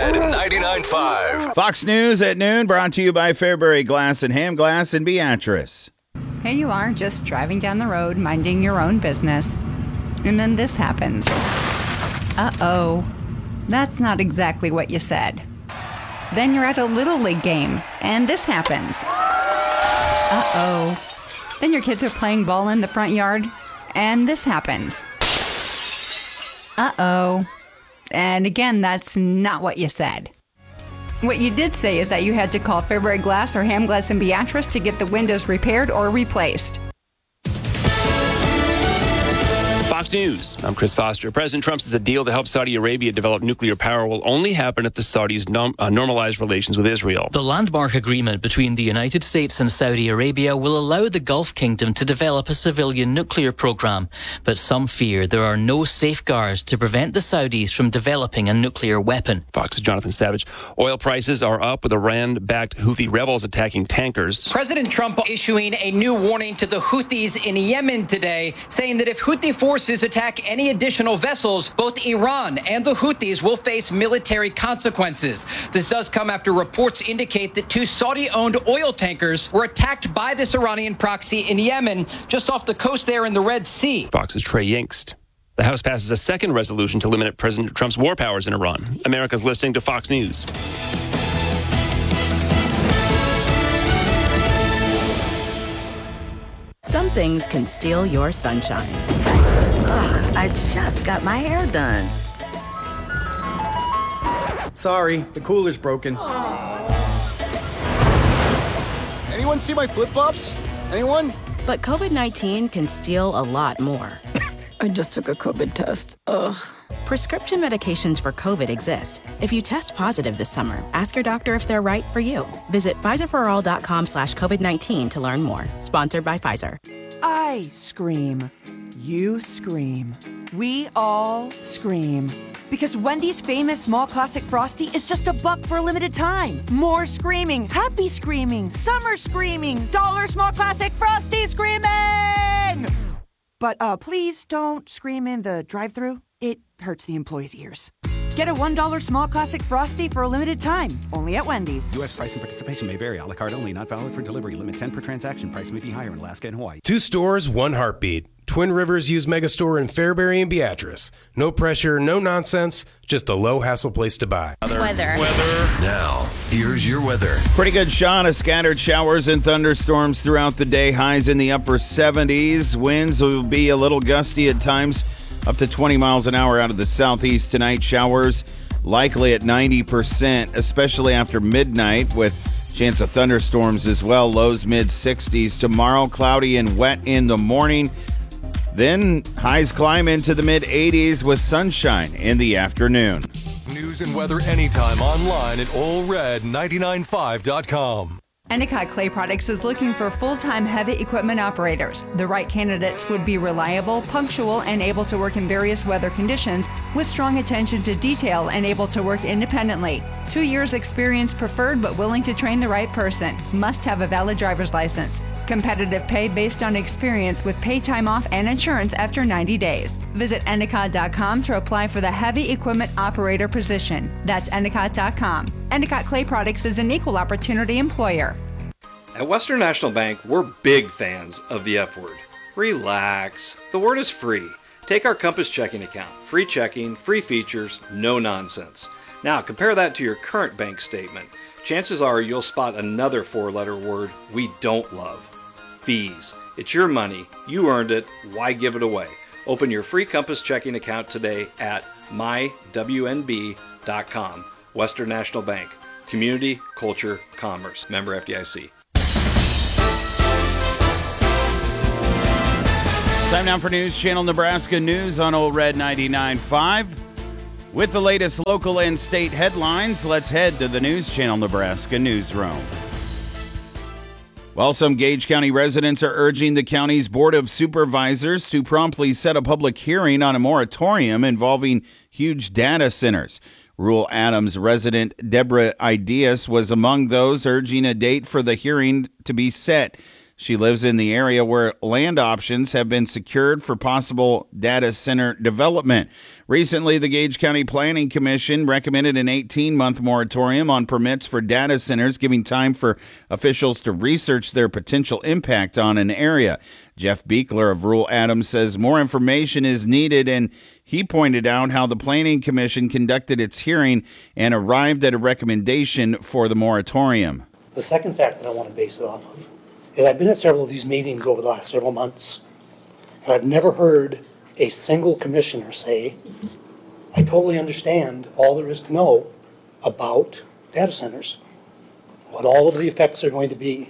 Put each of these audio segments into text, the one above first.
Red 99.5. Fox News at noon, brought to you by Fairbury Glass and Ham Glass in Beatrice. Here you are, just driving down the road, minding your own business. And then this happens. Uh-oh. That's not exactly what you said. Then you're at a Little League game, and this happens. Uh-oh. Then your kids are playing ball in the front yard, and this happens. Uh-oh. And again, that's not what you said. What you did say is that you had to call Fairbury Glass or Ham Glass in Beatrice to get the windows repaired or replaced. Fox News. I'm Chris Foster. President Trump says a deal to help Saudi Arabia develop nuclear power will only happen if the Saudis normalize relations with Israel. The landmark agreement between the United States and Saudi Arabia will allow the Gulf Kingdom to develop a civilian nuclear program. But some fear there are no safeguards to prevent the Saudis from developing a nuclear weapon. Fox's Jonathan Savage. Oil prices are up with Iran-backed Houthi rebels attacking tankers. President Trump issuing a new warning to the Houthis in Yemen today, saying that if Houthi forces attack any additional vessels, both Iran and the Houthis will face military consequences. This does come after reports indicate that two Saudi-owned oil tankers were attacked by this Iranian proxy in Yemen, just off the coast there in the Red Sea. Fox's Trey Yingst. The House passes a second resolution to limit President Trump's war powers in Iran. America's listening to Fox News. Some things can steal your sunshine. Ugh, I just got my hair done. Sorry, the cooler's broken. Anyone see my flip-flops? Anyone? But COVID-19 can steal a lot more. I just took a COVID test. Ugh. Prescription medications for COVID exist. If you test positive this summer, ask your doctor if they're right for you. Visit PfizerForAll.com/COVID-19 to learn more. Sponsored by Pfizer. I scream. You scream. We all scream. Because Wendy's famous small classic Frosty is just $1 for a limited time. More screaming, happy screaming, summer screaming, dollar small classic Frosty screaming! But please don't scream in the drive-thru. It hurts the employees' ears. Get a $1 small classic Frosty for a limited time. Only at Wendy's. U.S. price and participation may vary. A la carte only. Not valid for delivery. Limit 10 per transaction. Price may be higher in Alaska and Hawaii. 2 stores, 1 heartbeat. Twin Rivers Used Megastore in Fairbury and Beatrice. No pressure, no nonsense. Just a low-hassle place to buy. Weather. Now, here's your weather. Pretty good shot of scattered showers and thunderstorms throughout the day. Highs in the upper 70s. Winds will be a little gusty at times, up to 20 miles an hour out of the southeast tonight. Showers likely at 90%, especially after midnight, with chance of thunderstorms as well. Lows mid-60s. Tomorrow, cloudy and wet in the morning. Then highs climb into the mid-80s with sunshine in the afternoon. News and weather anytime online at allred995.com. Endicott Clay Products is looking for full-time heavy equipment operators. The right candidates would be reliable, punctual, and able to work in various weather conditions with strong attention to detail and able to work independently. 2 years experience preferred, but willing to train the right person. Must have a valid driver's license. Competitive pay based on experience with pay time off and insurance after 90 days. Visit Endicott.com to apply for the heavy equipment operator position. That's Endicott.com. Endicott Clay Products is an equal opportunity employer. At Western National Bank, we're big fans of the F word. Relax. The word is free. Take our Compass checking account. Free checking, free features, no nonsense. Now compare that to your current bank statement. Chances are you'll spot another 4-letter word we don't love. Fees. It's your money. You earned it. Why give it away? Open your free Compass checking account today at mywnb.com. Western National Bank. Community, culture, commerce. Member FDIC. Time now for News Channel Nebraska News on Old Red 99.5. With the latest local and state headlines, let's head to the News Channel Nebraska newsroom. Well, some Gage County residents are urging the county's Board of Supervisors to promptly set a public hearing on a moratorium involving huge data centers. Rural Adams resident Deborah Ideas was among those urging a date for the hearing to be set. She lives in the area where land options have been secured for possible data center development. Recently, the Gage County Planning Commission recommended an 18-month moratorium on permits for data centers, giving time for officials to research their potential impact on an area. Jeff Beekler of Rural Adams says more information is needed, and he pointed out how the Planning Commission conducted its hearing and arrived at a recommendation for the moratorium. The second fact that I want to base it off of is I've been at several of these meetings over the last several months, and I've never heard a single commissioner say, I totally understand all there is to know about data centers, what all of the effects are going to be.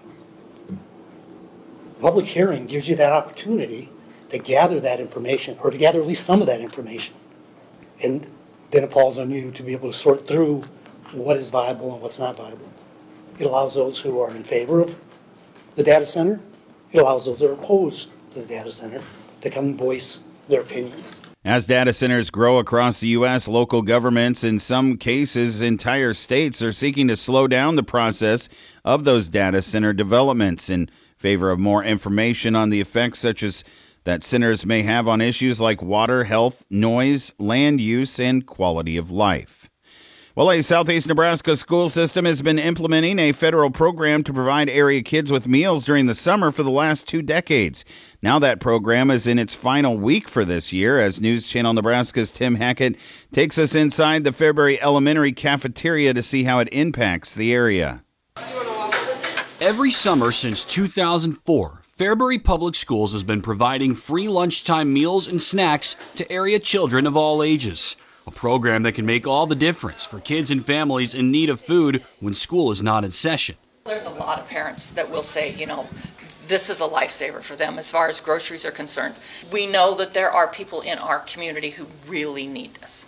The public hearing gives you that opportunity to gather that information, or to gather at least some of that information. And then it falls on you to be able to sort through what is viable and what's not viable. It allows those who are in favor of the data center, it allows those that are opposed to the data center to come and voice their opinions. As data centers grow across the U.S., local governments, in some cases entire states, are seeking to slow down the process of those data center developments in favor of more information on the effects such as that centers may have on issues like water, health, noise, land use, and quality of life. Well, a Southeast Nebraska school system has been implementing a federal program to provide area kids with meals during the summer for the last 2 decades. Now that program is in its final week for this year, as News Channel Nebraska's Tim Hackett takes us inside the Fairbury Elementary cafeteria to see how it impacts the area. Every summer since 2004, Fairbury Public Schools has been providing free lunchtime meals and snacks to area children of all ages. A program that can make all the difference for kids and families in need of food when school is not in session. There's a lot of parents that will say, this is a lifesaver for them as far as groceries are concerned. We know that there are people in our community who really need this.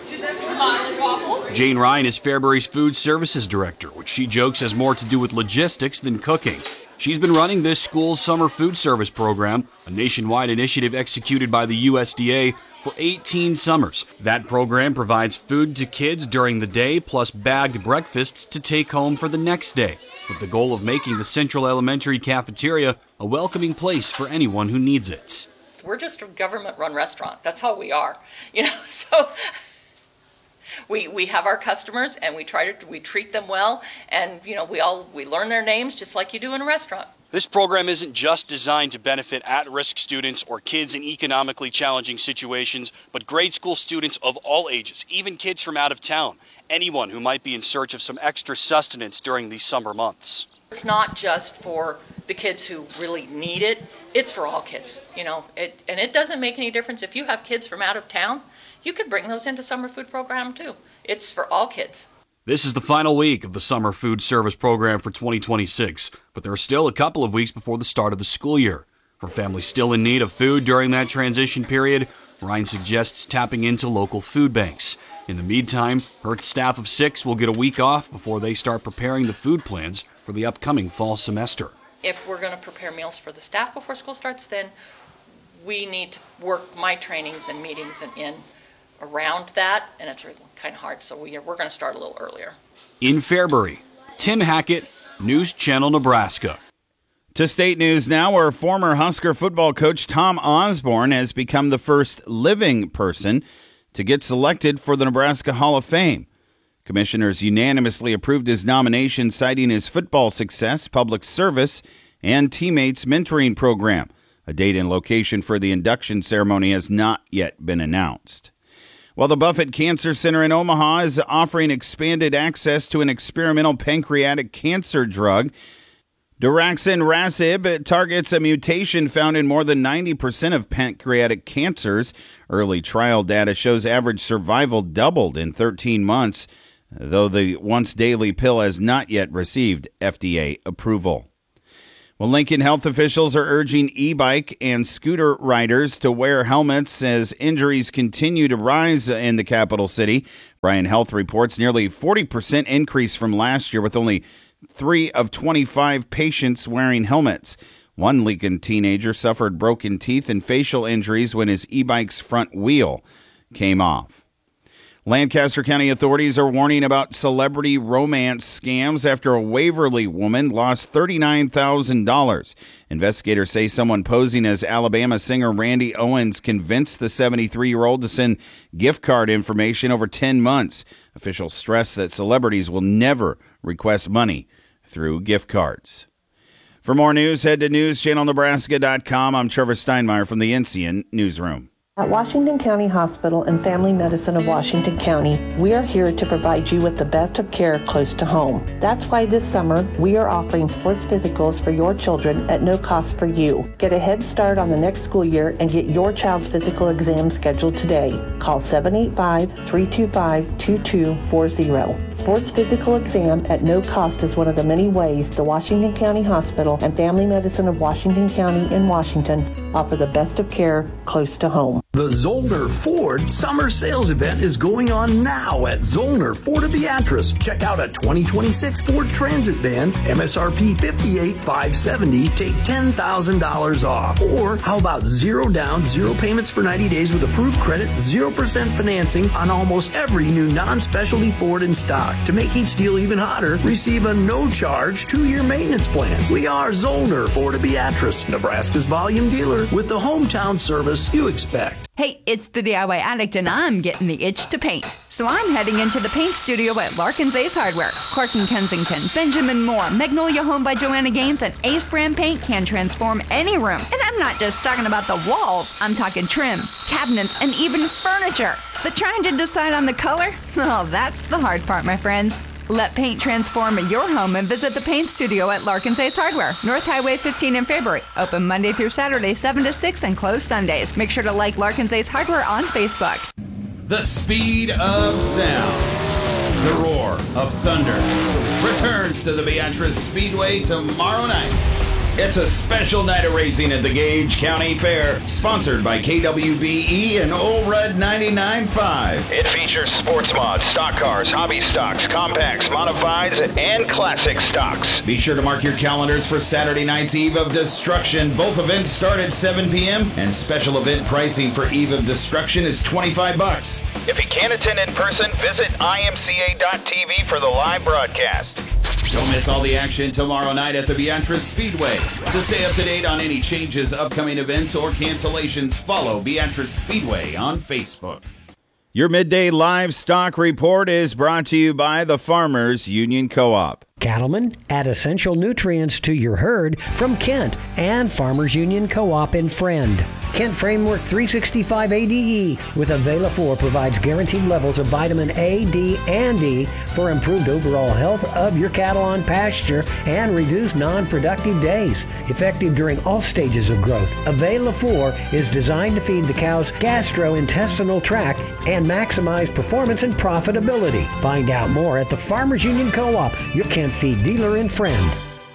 Jane Ryan is Fairbury's Food Services Director, which she jokes has more to do with logistics than cooking. She's been running this school's summer food service program, a nationwide initiative executed by the USDA for 18 summers. That program provides food to kids during the day, plus bagged breakfasts to take home for the next day, with the goal of making the Central Elementary cafeteria a welcoming place for anyone who needs it. We're just a government-run restaurant. That's how we are. So we have our customers, and we treat them well, and we learn their names just like you do in a restaurant. This program isn't just designed to benefit at-risk students or kids in economically challenging situations, but grade school students of all ages, even kids from out of town, anyone who might be in search of some extra sustenance during these summer months. It's not just for the kids who really need it, it's for all kids, and it doesn't make any difference if you have kids from out of town, you could bring those into summer food program too. It's for all kids. This is the final week of the Summer Food Service Program for 2026, but there are still a couple of weeks before the start of the school year. For families still in need of food during that transition period, Ryan suggests tapping into local food banks. In the meantime, her staff of 6 will get a week off before they start preparing the food plans for the upcoming fall semester. If we're going to prepare meals for the staff before school starts, then we need to work my trainings and meetings in around that, and it's really kind of hard, so we're going to start a little earlier. In Fairbury, Tim Hackett, News Channel Nebraska. To state news now, where former Husker football coach Tom Osborne has become the first living person to get selected for the Nebraska Hall of Fame. Commissioners unanimously approved his nomination, citing his football success, public service, and teammates mentoring program. A date and location for the induction ceremony has not yet been announced. While the Buffett Cancer Center in Omaha is offering expanded access to an experimental pancreatic cancer drug, Daraxonrasib targets a mutation found in more than 90% of pancreatic cancers. Early trial data shows average survival doubled in 13 months, though the once-daily pill has not yet received FDA approval. Well, Lincoln health officials are urging e-bike and scooter riders to wear helmets as injuries continue to rise in the capital city. Bryan Health reports nearly 40% increase from last year, with only 3 of 25 patients wearing helmets. One Lincoln teenager suffered broken teeth and facial injuries when his e-bike's front wheel came off. Lancaster County authorities are warning about celebrity romance scams after a Waverly woman lost $39,000. Investigators say someone posing as Alabama singer Randy Owens convinced the 73-year-old to send gift card information over 10 months. Officials stress that celebrities will never request money through gift cards. For more news, head to newschannelnebraska.com. I'm Trevor Steinmeier from the NCN Newsroom. At Washington County Hospital and Family Medicine of Washington County, we are here to provide you with the best of care close to home. That's why this summer, we are offering sports physicals for your children at no cost for you. Get a head start on the next school year and get your child's physical exam scheduled today. Call 785-325-2240. Sports physical exam at no cost is one of the many ways the Washington County Hospital and Family Medicine of Washington County in Washington offer the best of care close to home. The Zollner Ford Summer Sales Event is going on now at Zollner Ford of Beatrice. Check out a 2026 Ford Transit van, MSRP $58,570, take $10,000 off. Or how about 0 down, 0 payments for 90 days with approved credit, 0% financing on almost every new non-specialty Ford in stock. To make each deal even hotter, receive a no-charge 2-year maintenance plan. We are Zollner Ford of Beatrice, Nebraska's volume dealer with the hometown service you expect. Hey, it's the DIY Addict, and I'm getting the itch to paint. So I'm heading into the paint studio at Larkin's Ace Hardware. Clark and Kensington, Benjamin Moore, Magnolia Home by Joanna Gaines, and Ace Brand Paint can transform any room. And I'm not just talking about the walls. I'm talking trim, cabinets, and even furniture. But trying to decide on the color? Well, that's the hard part, my friends. Let paint transform your home and visit the paint studio at Larkin's Ace Hardware, North Highway 15 in Fairbury. Open Monday through Saturday, 7 to 6, and closed Sundays. Make sure to like Larkin's Ace Hardware on Facebook. The speed of sound, the roar of thunder, returns to the Beatrice Speedway tomorrow night. It's a special night of racing at the Gage County Fair, sponsored by KWBE and Old Red 99.5. It features sports mods, stock cars, hobby stocks, compacts, modifieds, and classic stocks. Be sure to mark your calendars for Saturday night's Eve of Destruction. Both events start at 7 p.m., and special event pricing for Eve of Destruction is $25. If you can't attend in person, visit imca.tv for the live broadcast. Don't miss all the action tomorrow night at the Beatrice Speedway. To stay up to date on any changes, upcoming events, or cancellations, follow Beatrice Speedway on Facebook. Your Midday Livestock Report is brought to you by the Farmers Union Co-op. Cattlemen, add essential nutrients to your herd from Kent and Farmers Union Co-op in Friend. Kent Framework 365 ADE with Avela-4 provides guaranteed levels of vitamin A, D, and E for improved overall health of your cattle on pasture and reduced non-productive days. Effective during all stages of growth, Avela-4 is designed to feed the cow's gastrointestinal tract and maximize performance and profitability. Find out more at the Farmers Union Co-op, your Kent feed dealer in Friend.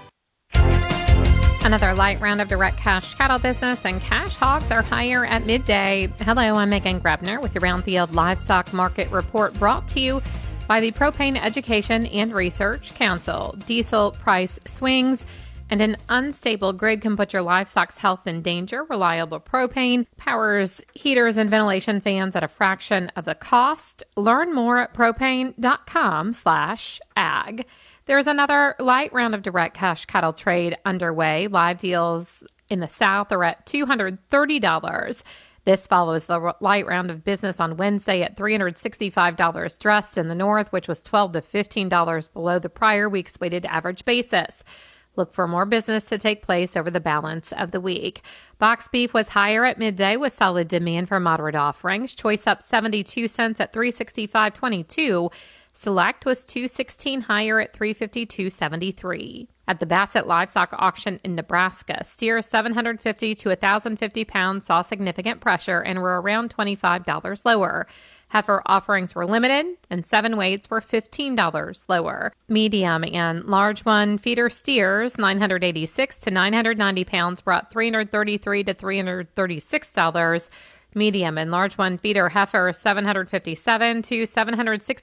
Another light round of direct cash cattle business, and cash hogs are higher at midday. Hello, I'm Megan Grebner with your Roundfield Livestock Market Report, brought to you by the Propane Education and Research Council. Diesel price swings and an unstable grid can put your livestock's health in danger. Reliable propane powers heaters and ventilation fans at a fraction of the cost. Learn more at propane.com/ag. There's another light round of direct cash cattle trade underway. Live deals in the South are at $230. This follows the light round of business on Wednesday at $365 dressed in the North, which was $12 to $15 below the prior week's weighted average basis. Look for more business to take place over the balance of the week. Box beef was higher at midday with solid demand for moderate offerings. Choice up 72 cents at $365.22. Select was $2.16 higher at $352.73. At the Bassett Livestock Auction in Nebraska, steers 750 to 1,050 pounds saw significant pressure and were around $25 lower. Heifer offerings were limited, and 7 weights were $15 lower. Medium and large one feeder steers, 986 to 990 pounds, brought $333 to $336. Medium and large one feeder heifer, 757 to 760